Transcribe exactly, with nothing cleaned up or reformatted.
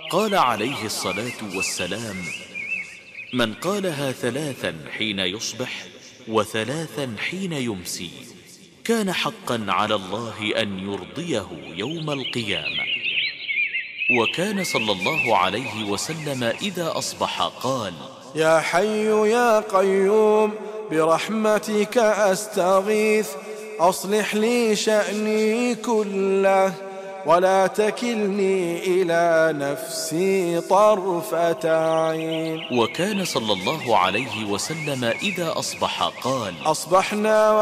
قال عليه الصلاة والسلام: من قالها ثلاثا حين يصبح وثلاثا حين يمسي كان حقا على الله أن يرضيه يوم القيامة. وكان صلى الله عليه وسلم إذا أصبح قال: يا حي يا قيوم برحمتك أستغيث أصلح لي شأني كله ولا تكلني إلى نفسي طرفة عين. وكان صلى الله عليه وسلم إذا أصبح قال: أصبحنا